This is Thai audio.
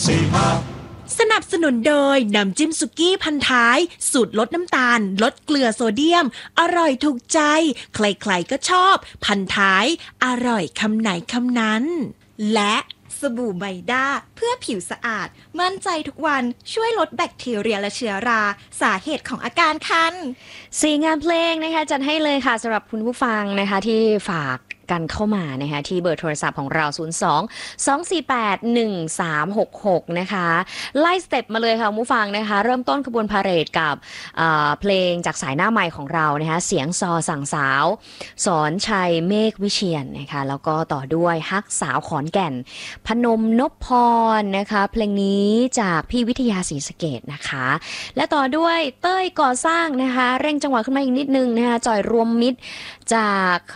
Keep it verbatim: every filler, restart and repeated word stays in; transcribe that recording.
สี่ห้าสนับสนุนโดยน้ำจิ้มสุกี้พันท้ายสูตรลดน้ำตาลลดเกลือโซเดียมอร่อยถูกใจใครๆก็ชอบพันท้ายอร่อยคำไหนคำนั้นและสบู่ไมด้าเพื่อผิวสะอาดมั่นใจทุกวันช่วยลดแบคทีเรียและเชื้อราสาเหตุของอาการคันสี่งานเพลงนะคะจัดให้เลยค่ะสำหรับคุณผู้ฟังนะคะที่ฝากกันเข้ามานะคะที่เบอร์โทรศัพท์ของเราศูนย์ สอง สอง สี่ แปด หนึ่ง สาม หก หกนะคะไล่สเต็ปมาเลยค่ะคุณผู้ฟังนะคะเริ่มต้นขบวนพาเหรดกับเพลงจากสายหน้าไมค์ของเรานะคะเสียงซอสั่งสาวสอนชัยเมฆวิเชียรนะคะแล้วก็ต่อด้วยฮักสาวขอนแก่นพนมนพพรนะคะเพลงนี้จากพี่วิทยาศรีสะเกษนะคะและต่อด้วยเต้ยก่อสร้างนะคะเร่งจังหวะขึ้นมาอีกนิดนึงนะคะจอยรวมมิตรจาก